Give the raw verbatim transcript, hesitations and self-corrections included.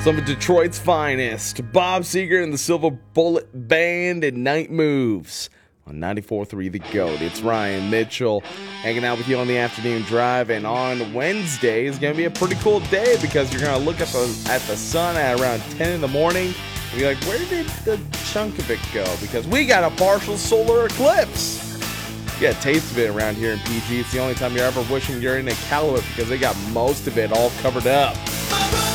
Some of Detroit's finest, Bob Seger and the Silver Bullet Band and Night Moves on ninety-four point three The GOAT. It's Ryan Mitchell hanging out with you on the afternoon drive, and on Wednesday is going to be a pretty cool day because you're going to look at the at the sun at around ten in the morning and be like, where did the chunk of it go? Because we got a partial solar eclipse. You get a taste of it around here in P G. It's the only time you're ever wishing you're in Iqaluit because they got most of it all covered up.